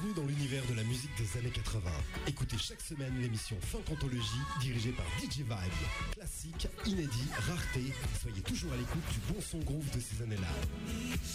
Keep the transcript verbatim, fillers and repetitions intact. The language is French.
Bienvenue dans l'univers de la musique des années quatre-vingts. Écoutez chaque semaine l'émission Funk Anthologie dirigée par D J Vibe. Classique, inédit, rareté, soyez toujours à l'écoute du bon son groove de ces années-là.